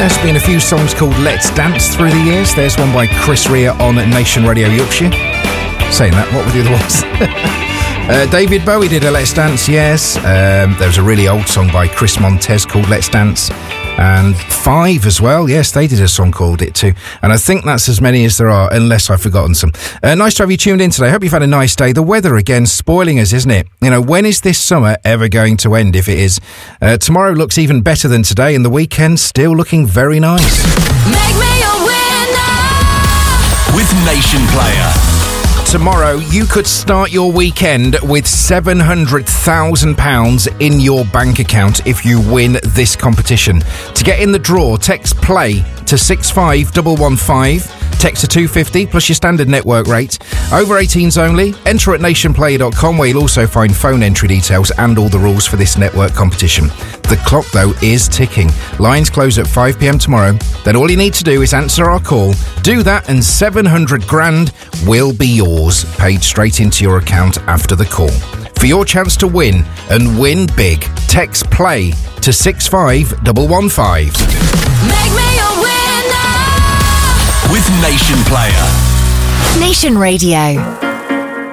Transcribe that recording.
There's been a few songs called Let's Dance through the years. There's one by Chris Rea on Nation Radio Yorkshire. Saying that, what were the other ones? David Bowie did a Let's Dance, yes. There was a really old song by Chris Montez called Let's Dance. And Five as well, yes, they did a song called it too. And I think that's as many as there are, unless I've forgotten some. Nice to have you tuned in today. Hope you've had a nice day. The weather, again, spoiling us, isn't it? You know, when is this summer ever going to end, if it is? Tomorrow looks even better than today, and the weekend still looking very nice. Make me a winner with Nation Player. Tomorrow, you could start your weekend with £700,000 in your bank account if you win this competition. To get in the draw, text PLAY to 65115. Text to 250 plus your standard network rate. Over 18s only. Enter at nationplayer.com, where you'll also find phone entry details and all the rules for this network competition. The clock, though, is ticking. Lines close at 5 p.m. tomorrow. Then all you need to do is answer our call. Do that and 700 grand will be yours, paid straight into your account after the call. For your chance to win and win big, text PLAY to 65115. Make me a winner with Nation Player. Nation Radio.